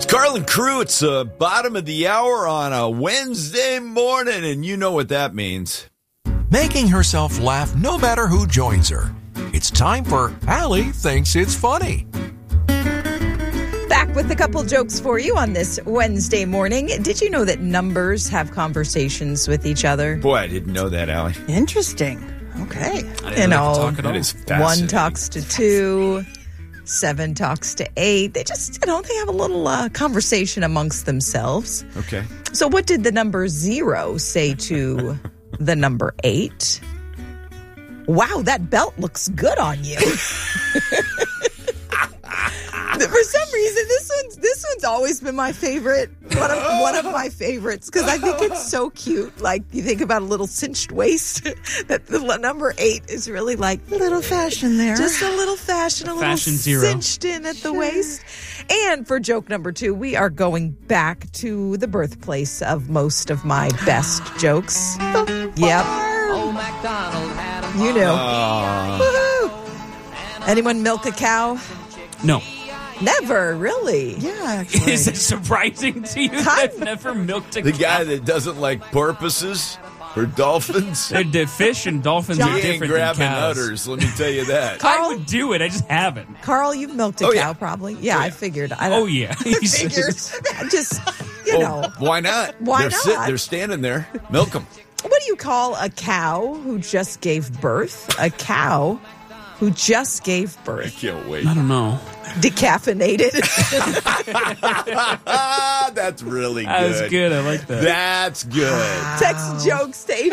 Carl and Crew, it's the bottom of the hour on a Wednesday morning, and you know what that means. Making herself laugh no matter who joins her. It's time for Allie Thinks It's Funny. Back with a couple jokes for you on this Wednesday morning. Did you know that numbers have conversations with each other? Boy, I didn't know that, Allie. Interesting. Okay. You know, that is fascinating. 1 talks to 2. 7 talks to 8. They just, they have a little conversation amongst themselves. Okay. So what did the number 0 say to the number 8? Wow, that belt looks good on you. For some reason, this one's always been my favorite. One of my favorites, because I think it's so cute. Like, you think about a little cinched waist, that the number 8 is really like a little fashion there. Just a little fashion, a fashion little zero. cinched in at the waist. And for joke number 2, we are going back to the birthplace of most of my best jokes. Yep. You know. Woohoo. Anyone milk a cow? No. Never, really. Yeah, actually. Is it surprising to you that I've never milked a The cow? guy that doesn't like porpoises or dolphins, The fish and dolphins he are ain't different than grabbing cows. udders, let me tell you that. I would do it. I just haven't. Carl, you've milked a Oh, cow, yeah. probably. Yeah, I figured. I Oh, yeah. I figured. Just, you know. Why not? Why they're not? They're standing there. Milk them. What do you call a cow who just gave birth? A cow who just gave I birth. can't wait. I don't know. Decaffeinated. That's really good. That's good. I like that. That's good. Text jokes to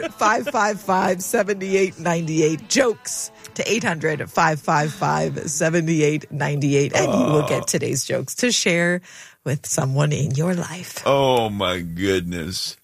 800-555-7898. Jokes to 800-555-7898. And you will get today's jokes to share with someone in your life. Oh, my goodness.